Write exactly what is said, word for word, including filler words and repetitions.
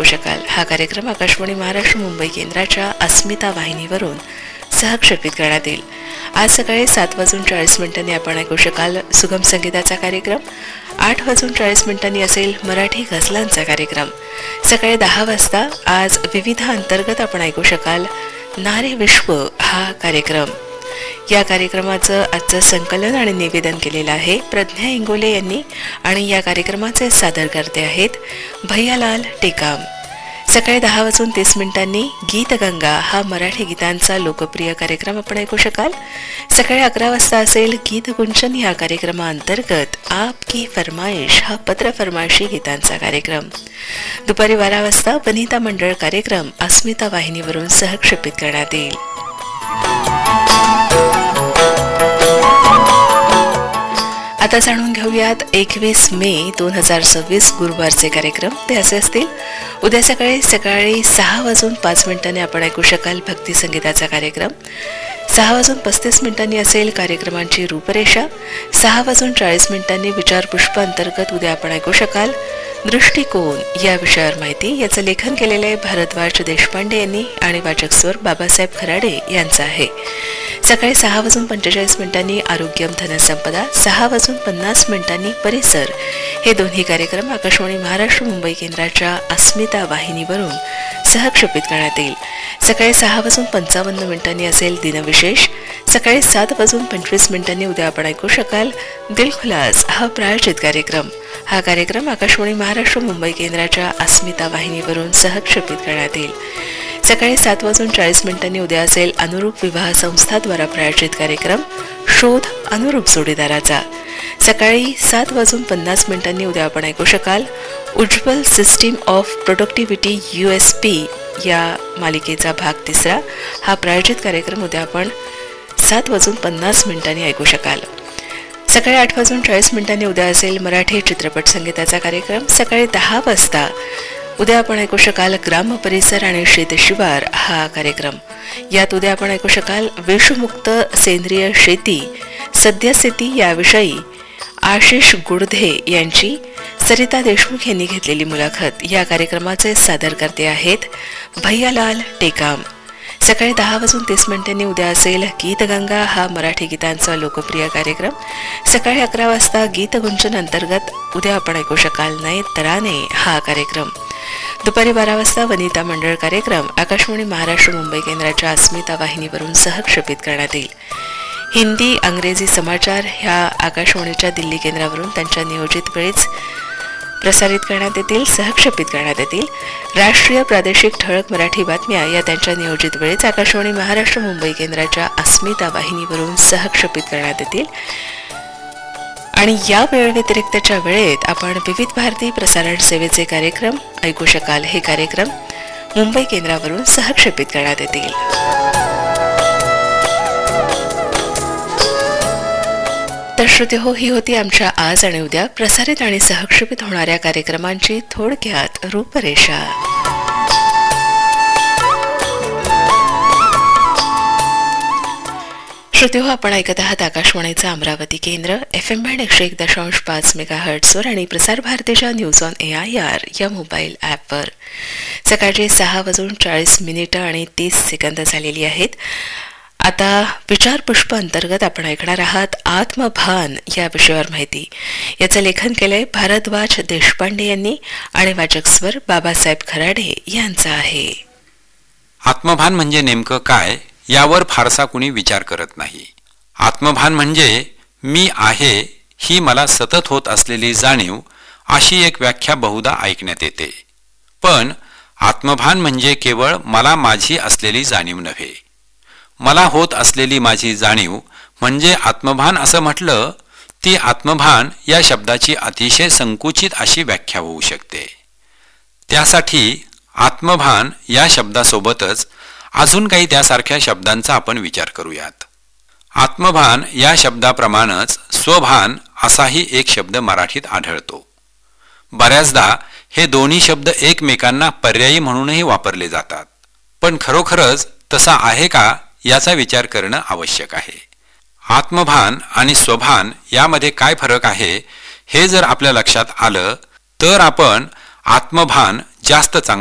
ऐकू शकाल. हा कार्यक्रम आकाशवाणी महाराष्ट्र मुंबई केंद्राच्या अस्मिता वाहिनीवरून सहक्षेपित करण्यात येईल. आज सकाळी सात वाजून चाळीस मिनिटांनी आपण ऐकू शकाल सुगम संगीताचा कार्यक्रम. आठ वाजून चाळीस मिनिटांनी असेल मराठी गझलांचा कार्यक्रम. सकाळी दहा वाजता आज विविध अंतर्गत आपण ऐकू शकाल नारी विश्व हा कार्यक्रम. या कार्यक्रमाचं आजचं संकलन आणि निवेदन केलेलं आहे प्रज्ञा इंगोले यांनी आणि या कार्यक्रमाचे सादरकर्ते आहेत भैयालाल टेकाम. सकाळी दहा वाजून तीस मिनिटांनी गीतगंगा हा मराठी गीतांचा लोकप्रिय कार्यक्रम आपण ऐकू शकाल. सकाळी अकरा वाजता असेल गीतगुंजन या कार्यक्रमाअंतर्गत आप की फरमाईश हा पत्र फरमाईशी गीतांचा कार्यक्रम. दुपारी बारा वाजता वनिता मंडळ कार्यक्रम अस्मिता वाहिनीवरून सहक्षेपित करण्यात येईल. आता जाणून घेऊयात एकवीस मे दोन हजार सव्वीस गुरुवारचे कार्यक्रम. ते असे असतील. उद्या सकाळी सकाळी सहा वाजून पाच मिनिटांनी आपण ऐकू शकाल भक्ती संगीताचा कार्यक्रम. सहा वाजून पस्तीस मिनिटांनी असेल कार्यक्रमांची रूपरेषा. सहा वाजून चाळीस मिनिटांनी विचारपुष्प अंतर्गत उद्या आपण ऐकू शकाल दृष्टिकोन या विषयावर माहिती. याचं लेखन केलेलं आहे भारद्वाज देशपांडे यांनी आणि वाचक स्वर बाबासाहेब खराडे यांचा आहे. सकाळी सहा वाजून पंचेचाळीस मिनिटांनी आरोग्यम धनसंपदा. सहा वाजून पन्नास मिनिटांनी परिसर. हे दोन्ही कार्यक्रम आकाशवाणी महाराष्ट्र मुंबई केंद्राच्या अस्मिता वाहिनीवरून सहक्षेपित करण्यात येईल. सकाळी सहा वाजून पंचावन्न मिनिटांनी असेल दिनविशेष. सकाळी सात वाजून पंचवीस मिनिटांनी उद्या आपण ऐकू शकाल दिलखुलास हा प्रायोजित कार्यक्रम. हा कार्यक्रम आकाशवाणी महाराष्ट्र मुंबई केंद्राच्या अस्मिता वाहिनीवरून सहक्षेपित करण्यात येईल. सकाळी सात वाजून चाळीस मिनिटांनी उद्या असेल अनुरूप विवाह संस्थाद्वारा प्रायोजित कार्यक्रम शोध अनुरूप जोडीदाराचा. सकाळी सात वाजून पन्नास मिनिटांनी उद्या आपण ऐकू शकाल उज्ज्वल system of productivity U S P या मालिकेचा भाग तिसरा. हा प्रायोजित कार्यक्रम उद्या आपण सात वाजून पन्नास मिनिटांनी ऐकू शकाल. सकाळी आठ वाजून चाळीस मिनिटांनी उद्या असेल मराठी चित्रपट संगीताचा कार्यक्रम. सकाळी दहा वाजता उद्या आपण ऐकू शकाल ग्राम परिसर आणि शेतशिवार हा कार्यक्रम. यात उद्या आपण ऐकू शकाल विषमुक्त सेंद्रिय शेती सद्यस्थिती याविषयी आशिष गुडधे यांची सरिता देशमुख यांनी घेतलेली मुलाखत. या कार्यक्रमाचे सादरकर्ते आहेत भैयालाल टेकाम. सकाळी दहा वाजून तीस मिनिटांनी उद्या असेल गीतगंगा हा मराठी गीतांचा लोकप्रिय कार्यक्रम. सकाळी अकरा वाजता गीतगुंजन अंतर्गत उद्या आपण ऐकू शकाल नये तराने हा कार्यक्रम. दुपारी बारा वाजता वनिता मंडळ कार्यक्रम आकाशवाणी महाराष्ट्र मुंबई केंद्राच्या अस्मिता वाहिनीवरून सहक्षेपित करण्यात येईल. हिंदी अंग्रेजी समाचार ह्या आकाशवाणीच्या दिल्ली केंद्रावरून त्यांच्या नियोजित वेळेस प्रसारित करण्यात येतील सहक्षेपित करण्यात येतील. राष्ट्रीय प्रादेशिक ठळक मराठी बातम्या या त्यांच्या नियोजित वेळेस आकाशवाणी महाराष्ट्र मुंबई केंद्राच्या अस्मिता वाहिनीवरून सहक्षेपित करण्यात येतील. आणि या वेळ व्यतिरिक्तच्या वेळेत आपण विविध भारती प्रसारण सेवेचे कार्यक्रम ऐकू शकाल. हे कार्यक्रम मुंबई केंद्रावरून सहक्षेपित करण्यात येतील. तर श्रोते हो, ही होती आमच्या आज आणि उद्या प्रसारित आणि सहक्षेपित होणाऱ्या कार्यक्रमांची थोडक्यात रूपरेषा. श्रोते हो, आपण ऐकत आहात आकाशवाणीचं अमरावती केंद्र एफ एम बँड एकशे एक दशांश पाच मेगा हर्ट्सवर आणि प्रसार भारतीच्या news on A I R या मोबाईल ॲपवर. सकाळचे सहा वाजून चाळीस मिनिटं आणि तीस सेकंद झालेली आहेत. आता विचारपुष्प अंतर्गत आपण ऐकणार आहात आत्मभान या विषयावर माहिती. याचं लेखन केलंय भारद्वाज देशपांडे यांनी आणि वाचक स्वर बाबासाहेब खराडे यांचा आहे. आत्मभान म्हणजे नेमकं काय यावर फारसा कुणी विचार करत नाही. आत्मभान म्हणजे मी आहे ही मला सतत होत असलेली जाणीव अशी एक व्याख्या बहुधा ऐकण्यात येते. पण आत्मभान म्हणजे केवळ मला माझी असलेली जाणीव नव्हे. मला होत असलेली माझी जाणीव म्हणजे आत्मभान असं म्हटलं ती आत्मभान या शब्दाची अतिशय संकुचित अशी व्याख्या होऊ शकते. त्यासाठी आत्मभान या शब्दासोबतच अजून काही त्यासारख्या शब्दांचा आपण विचार करूयात. आत्मभान या शब्दाप्रमाणेच स्वभान असाही एक शब्द मराठीत आढळतो. बऱ्याचदा हे दोन्ही शब्द एकमेकांना पर्यायी म्हणूनही वापरले जातात. पण खरोखरच तसा आहे का याचा विचार करणं आवश्यक आहे. आत्मभान आणि स्वभान यामध्ये काय फरक आहे हे जर आपल्या लक्षात आलं तर आपण आत्मभान जास्त चांगलं